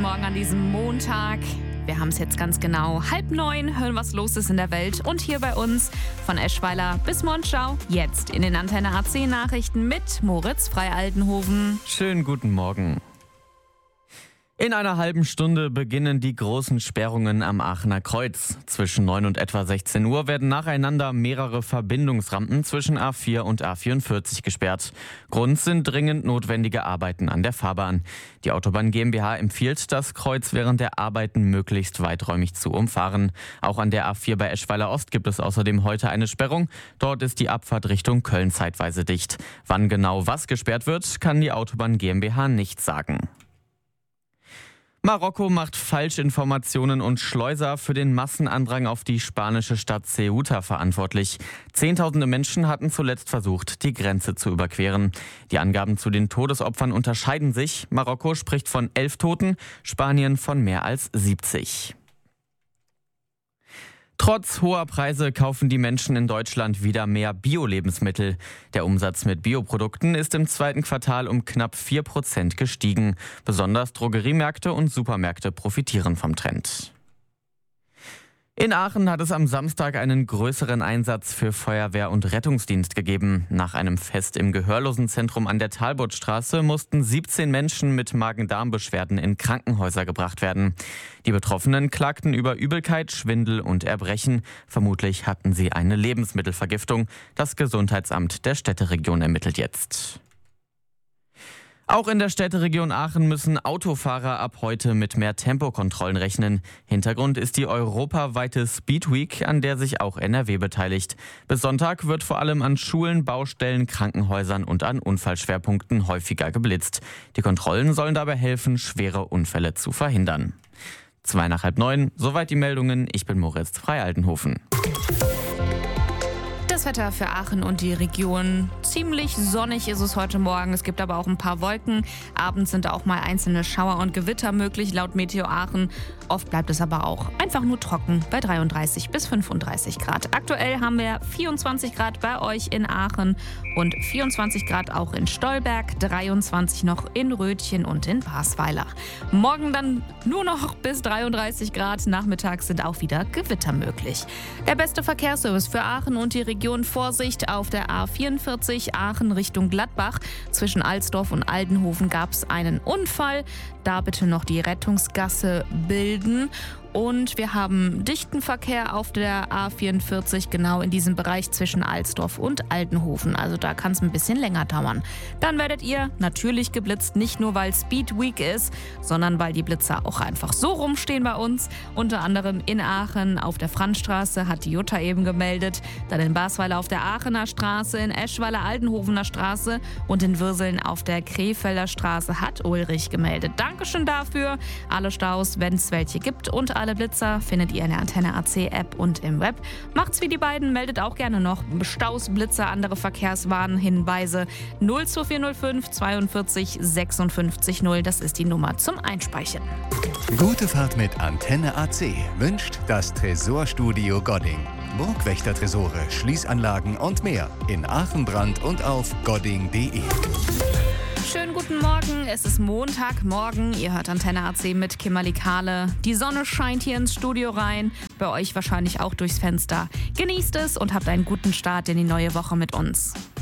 Morgen an diesem Montag. Wir haben es jetzt ganz genau 8:30, hören, was los ist in der Welt. Und hier bei uns von Eschweiler bis Monschau, jetzt in den Antenne AC Nachrichten mit Moritz Frei-Altenhoven. Schönen guten Morgen. In einer halben Stunde beginnen die großen Sperrungen am Aachener Kreuz. Zwischen 9 und etwa 16 Uhr werden nacheinander mehrere Verbindungsrampen zwischen A4 und A44 gesperrt. Grund sind dringend notwendige Arbeiten an der Fahrbahn. Die Autobahn GmbH empfiehlt, das Kreuz während der Arbeiten möglichst weiträumig zu umfahren. Auch an der A4 bei Eschweiler Ost gibt es außerdem heute eine Sperrung. Dort ist die Abfahrt Richtung Köln zeitweise dicht. Wann genau was gesperrt wird, kann die Autobahn GmbH nicht sagen. Marokko macht Falschinformationen und Schleuser für den Massenandrang auf die spanische Stadt Ceuta verantwortlich. Zehntausende Menschen hatten zuletzt versucht, die Grenze zu überqueren. Die Angaben zu den Todesopfern unterscheiden sich. Marokko spricht von 11 Toten, Spanien von mehr als 70. Trotz hoher Preise kaufen die Menschen in Deutschland wieder mehr Bio-Lebensmittel. Der Umsatz mit Bioprodukten ist im zweiten Quartal um knapp 4% gestiegen. Besonders Drogeriemärkte und Supermärkte profitieren vom Trend. In Aachen hat es am Samstag einen größeren Einsatz für Feuerwehr und Rettungsdienst gegeben. Nach einem Fest im Gehörlosenzentrum an der Talbotstraße mussten 17 Menschen mit Magen-Darm-Beschwerden in Krankenhäuser gebracht werden. Die Betroffenen klagten über Übelkeit, Schwindel und Erbrechen. Vermutlich hatten sie eine Lebensmittelvergiftung. Das Gesundheitsamt der Städteregion ermittelt jetzt. Auch in der Städteregion Aachen müssen Autofahrer ab heute mit mehr Tempokontrollen rechnen. Hintergrund ist die europaweite Speed Week, an der sich auch NRW beteiligt. Bis Sonntag wird vor allem an Schulen, Baustellen, Krankenhäusern und an Unfallschwerpunkten häufiger geblitzt. Die Kontrollen sollen dabei helfen, schwere Unfälle zu verhindern. 8:02, soweit die Meldungen. Ich bin Moritz Frei-Altenhoven. Das Wetter für Aachen und die Region. Ziemlich sonnig ist es heute Morgen. Es gibt aber auch ein paar Wolken. Abends sind auch mal einzelne Schauer und Gewitter möglich, laut Meteo Aachen. Oft bleibt es aber auch einfach nur trocken bei 33 bis 35 Grad. Aktuell haben wir 24 Grad bei euch in Aachen und 24 Grad auch in Stolberg, 23 noch in Rötchen und in Basweiler. Morgen dann nur noch bis 33 Grad. Nachmittags sind auch wieder Gewitter möglich. Der beste Verkehrsservice für Aachen und die Region. Vorsicht auf der A44 Aachen Richtung Gladbach. Zwischen Alsdorf und Aldenhoven gab es einen Unfall. Da bitte noch die Rettungsgasse bilden. Und wir haben dichten Verkehr auf der A44, genau in diesem Bereich zwischen Alsdorf und Aldenhoven. Also da kann es ein bisschen länger dauern. Dann werdet ihr natürlich geblitzt, nicht nur weil Speed Week ist, sondern weil die Blitzer auch einfach so rumstehen bei uns. Unter anderem in Aachen auf der Franzstraße hat die Jutta eben gemeldet. Dann in Basweiler auf der Aachener Straße, in Eschweiler Aldenhovener Straße und in Würseln auf der Krefelder Straße hat Ulrich gemeldet. Dankeschön dafür. Alle Staus, wenn es welche gibt, und alle Blitzer findet ihr in der Antenne AC App und im Web. Macht's wie die beiden, meldet auch gerne noch Staus, Blitzer, andere Verkehrswarnhinweise 02405 42 56 0. Das ist die Nummer zum Einspeichern. Gute Fahrt mit Antenne AC wünscht das Tresorstudio Godding. Burgwächter-Tresore, Schließanlagen und mehr in Aachen, Brand und auf godding.de. Schönen guten Morgen, es ist Montagmorgen. Ihr hört Antenne AC mit Kimberly Kahle. Die Sonne scheint hier ins Studio rein, bei euch wahrscheinlich auch durchs Fenster. Genießt es und habt einen guten Start in die neue Woche mit uns.